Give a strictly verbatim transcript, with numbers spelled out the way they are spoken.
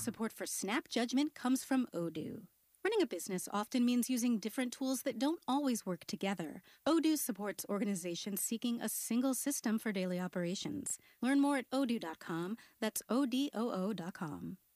Support for Snap Judgment comes from Odoo. Running a business often means using different tools that don't always work together. Odoo supports organizations seeking a single system for daily operations. Learn more at odoo dot com. That's O D O O dot com.